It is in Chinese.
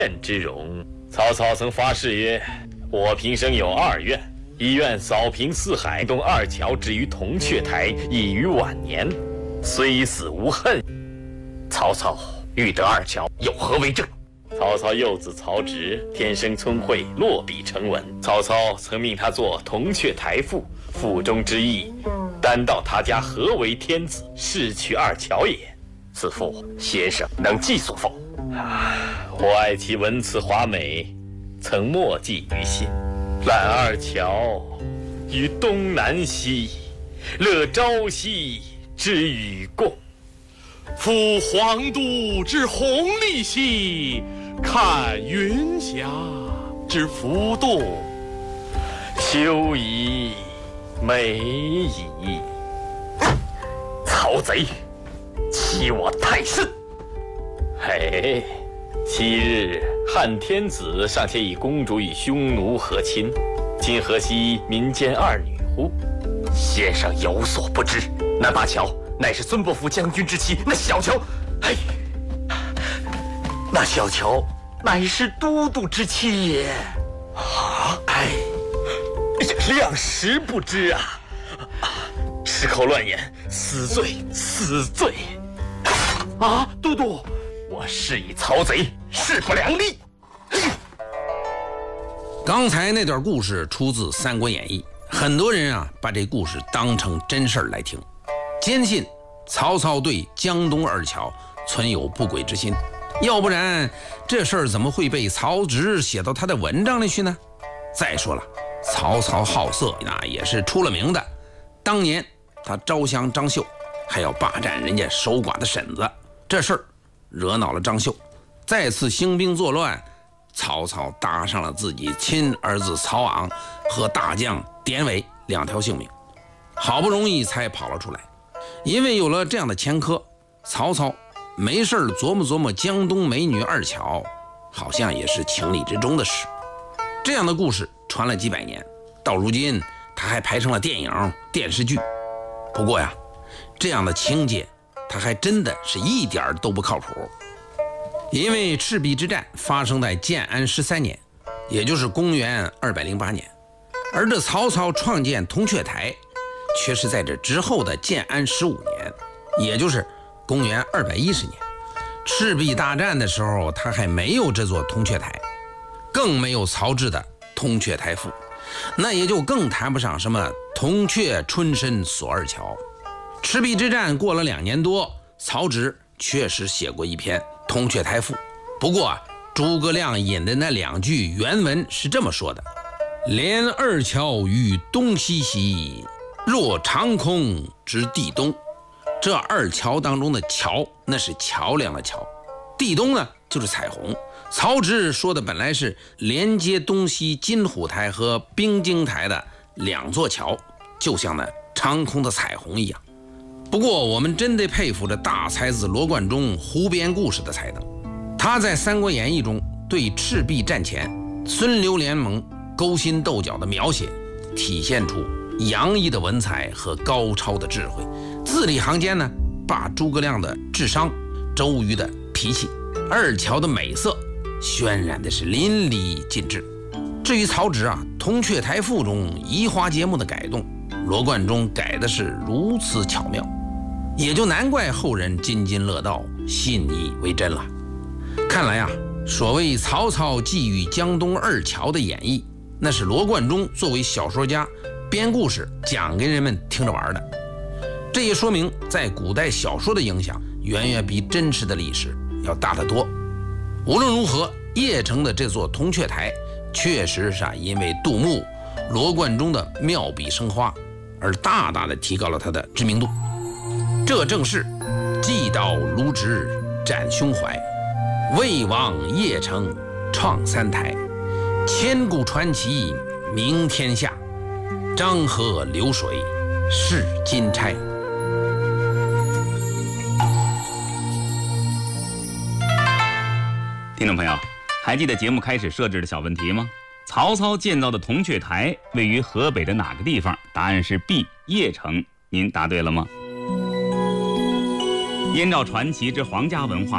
之容。曹操曾发誓曰：“我平生有2愿，一愿扫平四海，东2乔置于铜雀台，以于晚年，虽死无恨。”曹操欲得2乔，有何为证？曹操幼子曹植天生聪慧，落笔成文。曹操曾命他做铜雀台赋，赋中之意，单道他家何为天子，是取2乔也。此赋先生能记所否？我爱其文辞华美，曾默记于心。揽2乔于东南兮，乐朝夕之与共。 赴黄都之鸿利兮，看云霞之浮动。 秋矣，美矣。曹贼，欺我太甚！嘿，昔日汉天子尚且以公主与匈奴和亲，今何惜民间2女乎？先生有所不知，那8乔乃是孙伯符将军之妻，那小乔，那小乔乃是都督之妻也。两时不知啊！失口乱言，死罪，死罪！都督，我是以曹贼，势不两立。 刚才那段故事出自《三国演义》，很多人把这故事当成真事儿来听，坚信曹操对江东2乔存有不轨之心，要不然这事儿怎么会被曹植写到他的文章里去呢？再说了，曹操好色那也是出了名的，当年他招降张绣，还要霸占人家守寡的婶子，这事儿惹恼了张绣，再次兴兵作乱，曹操搭上了自己亲儿子曹昂和大将典韦2条性命，好不容易才跑了出来。因为有了这样的前科，曹操没事琢磨琢磨江东美女2乔，好像也是情理之中的事。这样的故事传了几百年，到如今他还拍成了电影、电视剧。不过这样的情节他还真的是一点都不靠谱。因为赤壁之战发生在建安13年，也就是公元208年，而这曹操创建铜雀台却是在这之后的建安15年，也就是公元210年。赤壁大战的时候他还没有这座铜雀台，更没有曹植的铜雀台赋，那也就更谈不上什么铜雀春深锁2乔。赤壁之战过了2年多，曹植确实写过一篇铜雀台赋，不过诸葛亮引的那2句原文是这么说的：连2乔于东西兮，若长空之地东。这2乔当中的乔，那是桥梁的桥，地东呢就是彩虹。曹植说的本来是连接东西金虎台和冰晶台的2座桥，就像那长空的彩虹一样。不过我们真得佩服这大才子罗贯中胡编故事的才能。他在《三国演义》中对赤壁战前孙刘联盟勾心斗角的描写，体现出洋溢的文采和高超的智慧，字里行间呢，把诸葛亮的智商、周瑜的脾气、2乔的美色渲染的是淋漓尽致。至于曹植铜雀台赋中移花接木的改动，罗贯中改的是如此巧妙，也就难怪后人津津乐道，信以为真了。看来所谓曹操觊觎江东2乔的演绎，那是罗贯中作为小说家编故事讲给人们听着玩的。这也说明在古代小说的影响远远比真实的历史要大得多。无论如何，邺城的这座铜雀台确实是因为杜牧、罗贯中的妙笔生花而大大的提高了它的知名度。这正是寄岛卢植展胸怀，魏王邺城创3台，千古传奇名天下，漳河流水是金钗。 听众朋友，还记得节目开始设置的小问题吗？曹操建造的铜雀台位于河北的哪个地方？答案是 B， 邺城。您答对了吗？燕赵传奇之皇家文化